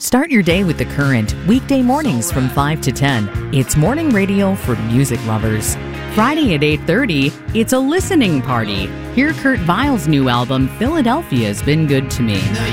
Start your day with The Current, weekday mornings from 5 to 10. It's morning radio for music lovers. Friday at 8:30, it's a listening party. Hear Kurt Vile's new album, Philadelphia's Been Good to Me.